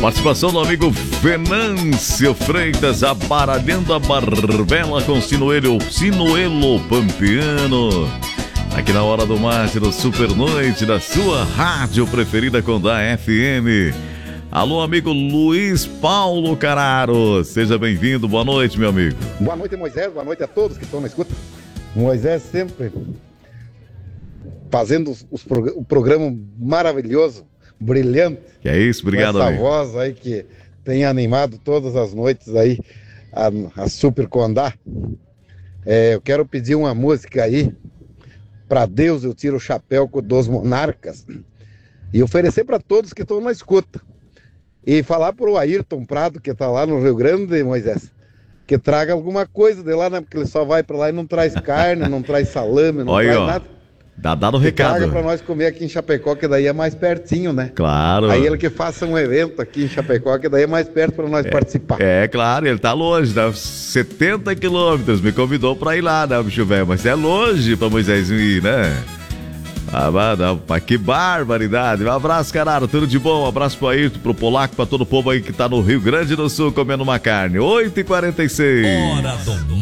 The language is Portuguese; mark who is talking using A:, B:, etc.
A: Participação do amigo Venâncio Freitas, aparalhando a barbela com Sinuelo Pampiano. Aqui na Hora do Mate, no Super Noite, da sua rádio preferida com da FM. Alô, amigo Luiz Paulo Cararo, seja bem-vindo, boa noite, meu amigo.
B: Boa noite, Moisés, boa noite a todos que estão na escuta. Moisés sempre fazendo o programa maravilhoso, brilhante.
A: Que é isso, obrigado,
B: essa
A: amigo.
B: Voz aí que tem animado todas as noites aí a Super Condá. Eu quero pedir uma música aí, Pra Deus Eu Tiro o Chapéu dos Monarcas, e oferecer para todos que estão na escuta. E falar pro Ayrton Prado, que tá lá no Rio Grande, Moisés, que traga alguma coisa de lá, né? Porque ele só vai pra lá e não traz carne, não traz salame, não traz nada.
A: Dado o recado.
B: Traga pra nós comer aqui em Chapecó, que daí é mais pertinho, né?
A: Claro.
B: Aí ele que faça um evento aqui em Chapecó, que daí é mais perto pra nós participar.
A: É, claro, ele tá longe, dá 70 quilômetros, me convidou pra ir lá, né, bicho velho? Mas é longe pra Moisés ir, né? Que barbaridade. Um abraço, Cararo, tudo de bom. Um abraço pro Ayrton, pro Polaco, pra todo o povo aí que tá no Rio Grande do Sul comendo uma carne. 8h46.
C: Hora do